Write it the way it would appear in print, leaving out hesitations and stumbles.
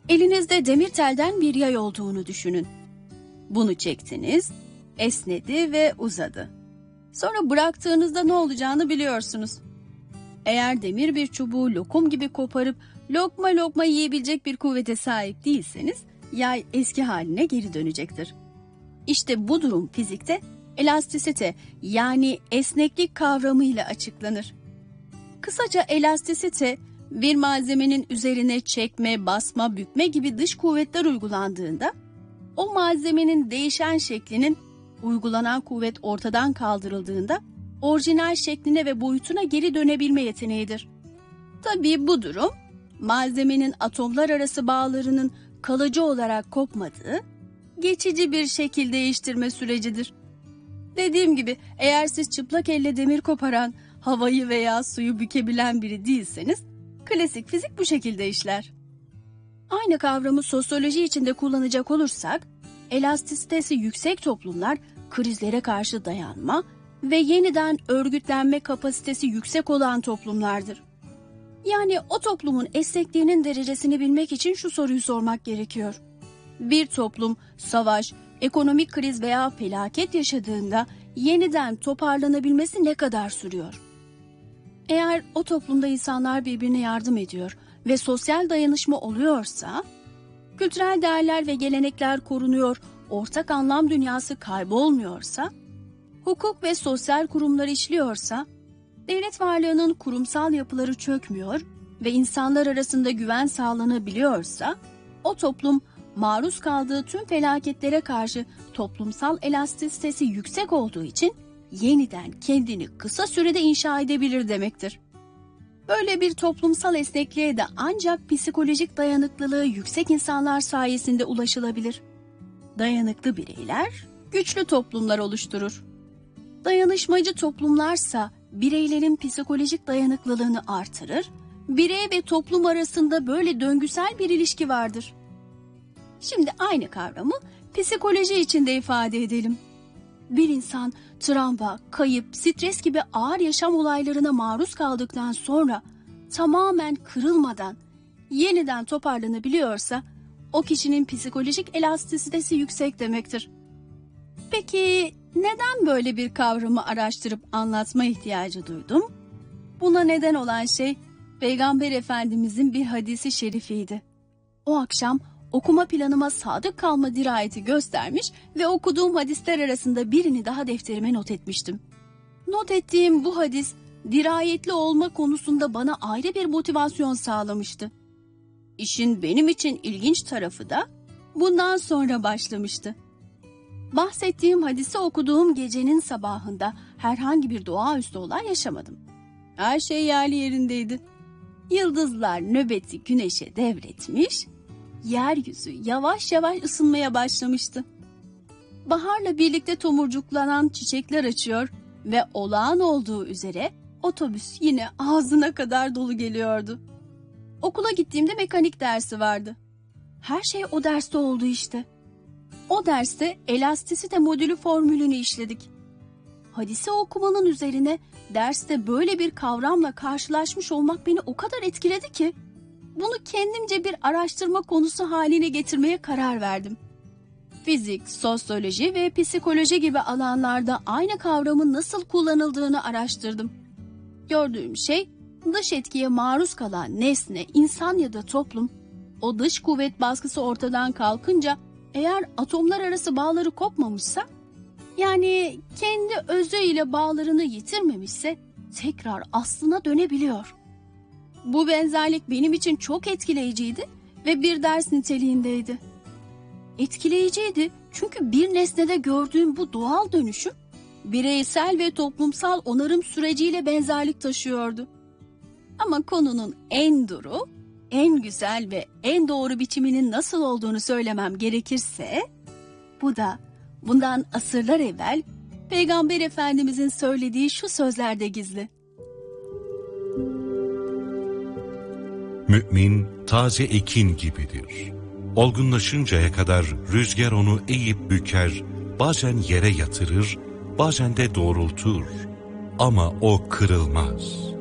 Elinizde demir telden bir yay olduğunu düşünün. Bunu çektiniz, esnedi ve uzadı. Sonra bıraktığınızda ne olacağını biliyorsunuz. Eğer demir bir çubuğu lokum gibi koparıp lokma lokma yiyebilecek bir kuvvete sahip değilseniz, yay eski haline geri dönecektir. İşte bu durum fizikte elastisite yani esneklik kavramıyla açıklanır. Kısaca elastisite, bir malzemenin üzerine çekme, basma, bükme gibi dış kuvvetler uygulandığında, o malzemenin değişen şeklinin uygulanan kuvvet ortadan kaldırıldığında orijinal şekline ve boyutuna geri dönebilme yeteneğidir. Tabii bu durum, malzemenin atomlar arası bağlarının kalıcı olarak kopmadığı, geçici bir şekil değiştirme sürecidir. Dediğim gibi, eğer siz çıplak elle demir koparan, havayı veya suyu bükebilen biri değilseniz, klasik fizik bu şekilde işler. Aynı kavramı sosyoloji içinde kullanacak olursak, elastisitesi yüksek toplumlar krizlere karşı dayanma ve yeniden örgütlenme kapasitesi yüksek olan toplumlardır. Yani o toplumun esnekliğinin derecesini bilmek için şu soruyu sormak gerekiyor. Bir toplum savaş, ekonomik kriz veya felaket yaşadığında yeniden toparlanabilmesi ne kadar sürüyor? Eğer o toplumda insanlar birbirine yardım ediyor ve sosyal dayanışma oluyorsa, kültürel değerler ve gelenekler korunuyor, ortak anlam dünyası kaybolmuyorsa, hukuk ve sosyal kurumlar işliyorsa, devlet varlığının kurumsal yapıları çökmüyor ve insanlar arasında güven sağlanabiliyorsa, o toplum maruz kaldığı tüm felaketlere karşı toplumsal elastisitesi yüksek olduğu için yeniden kendini kısa sürede inşa edebilir demektir. Böyle bir toplumsal esnekliğe de ancak psikolojik dayanıklılığı yüksek insanlar sayesinde ulaşılabilir. Dayanıklı bireyler güçlü toplumlar oluşturur. Dayanışmacı toplumlarsa bireylerin psikolojik dayanıklılığını artırır, birey ve toplum arasında böyle döngüsel bir ilişki vardır. Şimdi aynı kavramı psikoloji içinde ifade edelim. Bir insan travma, kayıp, stres gibi ağır yaşam olaylarına maruz kaldıktan sonra tamamen kırılmadan yeniden toparlanabiliyorsa o kişinin psikolojik elastisitesi yüksek demektir. Peki neden böyle bir kavramı araştırıp anlatma ihtiyacı duydum? Buna neden olan şey Peygamber Efendimizin bir hadisi şerifiydi. O akşam okuma planıma sadık kalma dirayeti göstermiş ve okuduğum hadisler arasında birini daha defterime not etmiştim. Not ettiğim bu hadis, dirayetli olma konusunda bana ayrı bir motivasyon sağlamıştı. İşin benim için ilginç tarafı da bundan sonra başlamıştı. Bahsettiğim hadisi okuduğum gecenin sabahında herhangi bir doğaüstü olay yaşamadım. Her şey yerli yerindeydi. Yıldızlar nöbeti güneşe devretmiş, yeryüzü yavaş yavaş ısınmaya başlamıştı. Baharla birlikte tomurcuklanan çiçekler açıyor ve olağan olduğu üzere otobüs yine ağzına kadar dolu geliyordu. Okula gittiğimde mekanik dersi vardı. Her şey o derste oldu işte. O derste elastisite modülü formülünü işledik. Hadise okumanın üzerine derste böyle bir kavramla karşılaşmış olmak beni o kadar etkiledi ki, bunu kendimce bir araştırma konusu haline getirmeye karar verdim. Fizik, sosyoloji ve psikoloji gibi alanlarda aynı kavramın nasıl kullanıldığını araştırdım. Gördüğüm şey, dış etkiye maruz kalan nesne, insan ya da toplum, o dış kuvvet baskısı ortadan kalkınca eğer atomlar arası bağları kopmamışsa, yani kendi özüyle bağlarını yitirmemişse tekrar aslına dönebiliyor. Bu benzerlik benim için çok etkileyiciydi ve bir ders niteliğindeydi. Etkileyiciydi çünkü bir nesnede gördüğüm bu doğal dönüşüm bireysel ve toplumsal onarım süreciyle benzerlik taşıyordu. Ama konunun en duru, en güzel ve en doğru biçiminin nasıl olduğunu söylemem gerekirse, bu da bundan asırlar evvel Peygamber Efendimizin söylediği şu sözlerde gizli. Mümin taze ekin gibidir. Olgunlaşıncaya kadar rüzgar onu eğip büker, bazen yere yatırır, bazen de doğrultur. Ama o kırılmaz.